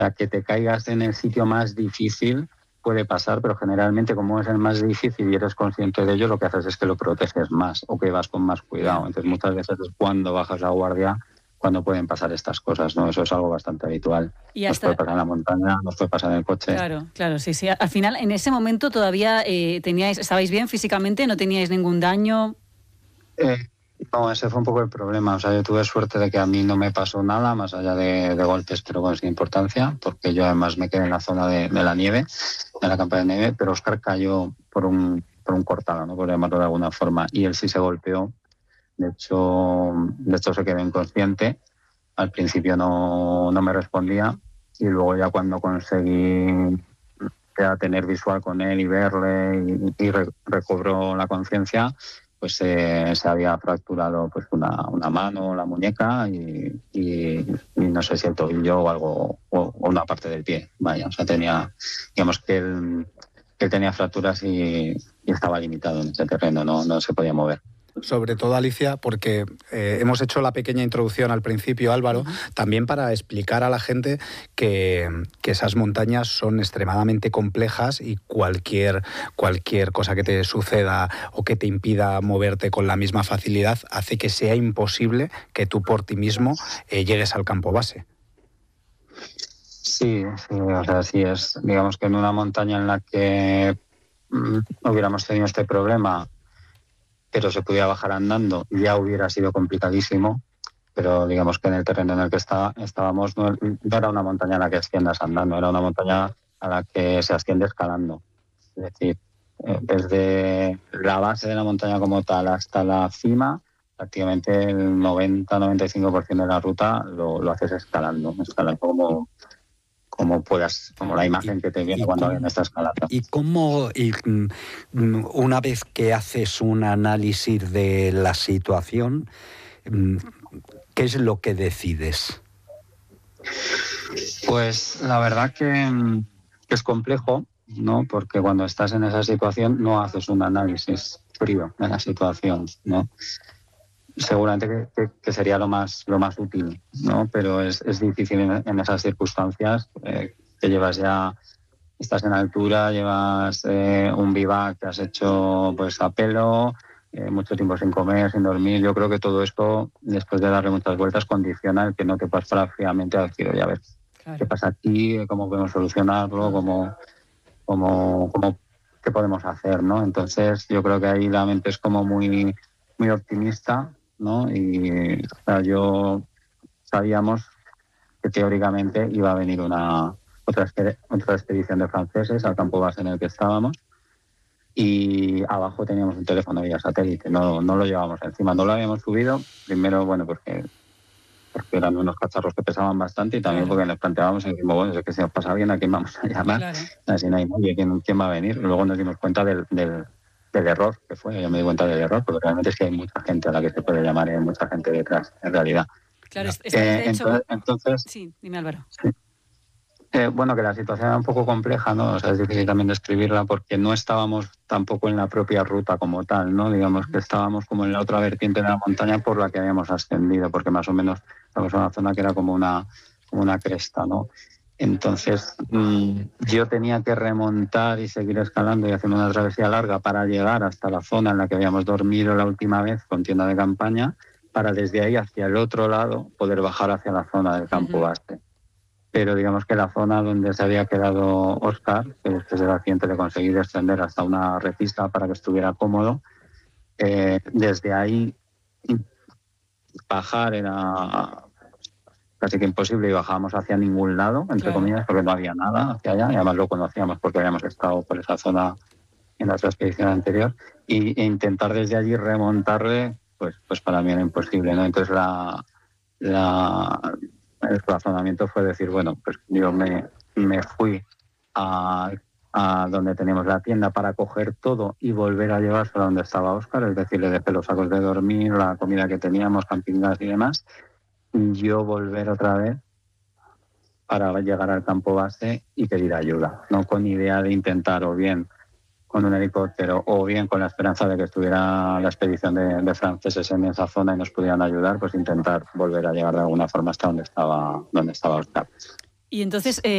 sea, que te caigas en el sitio más difícil puede pasar, pero generalmente como es el más difícil y eres consciente de ello, lo que haces es que lo proteges más o que vas con más cuidado. Entonces muchas veces es cuando bajas la guardia cuando pueden pasar estas cosas, ¿no? Eso es algo bastante habitual. Y Nos puede hasta... pasar en la montaña, nos puede pasar en el coche. Claro, sí. Al final, en ese momento todavía estabais bien físicamente, no teníais ningún daño. No, ese fue un poco el problema. O sea, yo tuve suerte de que a mí no me pasó nada, más allá de golpes, pero sin importancia, porque yo además me quedé en la zona de la nieve, de la campa de nieve, pero Óscar cayó por un cortado, ¿no? Por llamarlo de alguna forma, y él sí se golpeó. De hecho se quedó inconsciente. Al principio no me respondía, y luego ya cuando conseguí tener visual con él y verle y recobró la conciencia, pues se había fracturado pues una mano, la muñeca y no sé si el tobillo o algo, o una parte del pie. Vaya, o sea, digamos que él tenía fracturas y estaba limitado en ese terreno, no se podía mover. Sobre todo, Alicia, porque hemos hecho la pequeña introducción al principio, Álvaro, también para explicar a la gente que esas montañas son extremadamente complejas y cualquier cosa que te suceda o que te impida moverte con la misma facilidad hace que sea imposible que tú por ti mismo llegues al campo base. Sí, o sea, sí es. Digamos que en una montaña en la que hubiéramos tenido este problema, pero se podía bajar andando, ya hubiera sido complicadísimo, pero digamos que en el terreno en el que estábamos no era una montaña a la que asciendas andando, era una montaña a la que se asciende escalando. Es decir, desde la base de la montaña como tal hasta la cima, prácticamente el 90-95% de la ruta lo haces escalando como puedas, como la imagen que te viene cuando alguien está escalando. ¿Y cómo, una vez que haces un análisis de la situación, qué es lo que decides? Pues la verdad que es complejo, ¿no? Porque cuando estás en esa situación no haces un análisis frío de la situación, ¿no? Seguramente que sería lo más útil, ¿no? Pero es difícil en esas circunstancias, que estás en altura, llevas un vivac que has hecho pues a pelo, mucho tiempo sin comer, sin dormir. Yo creo que todo esto, después de darle muchas vueltas, condiciona el que no te puedas parar fríamente a decir, oye, a ver, ¿qué pasa aquí? ¿Cómo podemos solucionarlo? ¿Qué podemos hacer, ¿no? Entonces yo creo que ahí la mente es como muy, muy optimista, ¿no? Y o sea, sabíamos que teóricamente iba a venir otra expedición de franceses al campo base en el que estábamos, y abajo teníamos un teléfono vía satélite, no lo llevábamos encima, no lo habíamos subido, primero, bueno, porque eran unos cacharros que pesaban bastante, y también porque nos planteábamos en bueno, es que si nos pasa bien, ¿a quién vamos a llamar? Así no hay nadie, ¿quién va a venir? Luego nos dimos cuenta del error que fue. Yo me di cuenta del error, porque realmente es que hay mucha gente a la que se puede llamar y hay mucha gente detrás, en realidad. Claro, de hecho... Entonces, sí, dime, Álvaro. Sí. Bueno, que la situación era un poco compleja, ¿no? O sea, es difícil también describirla porque no estábamos tampoco en la propia ruta como tal, ¿no? Digamos que estábamos como en la otra vertiente de la montaña por la que habíamos ascendido, porque más o menos estamos en una zona que era como una cresta, ¿no? Entonces, yo tenía que remontar y seguir escalando y haciendo una travesía larga para llegar hasta la zona en la que habíamos dormido la última vez con tienda de campaña, para desde ahí hacia el otro lado poder bajar hacia la zona del campo base. Pero digamos que la zona donde se había quedado Óscar, que después del accidente le conseguí descender hasta una repista para que estuviera cómodo, desde ahí bajar era casi que imposible, y bajábamos hacia ningún lado, entre comillas, porque no había nada hacia allá, y además lo conocíamos porque habíamos estado por esa zona en la otra expedición anterior, e intentar desde allí remontarle, pues para mí era imposible, ¿no? Entonces el razonamiento fue decir, bueno, pues yo me fui a donde teníamos la tienda para coger todo y volver a llevárselo a donde estaba Óscar, es decir, le dejé los sacos de dormir, la comida que teníamos, camping gas y demás, y yo volver otra vez para llegar al campo base y pedir ayuda, no con idea de intentar o bien con un helicóptero o bien con la esperanza de que estuviera la expedición de franceses en esa zona y nos pudieran ayudar, pues intentar volver a llegar de alguna forma hasta donde estaba Óscar. Y entonces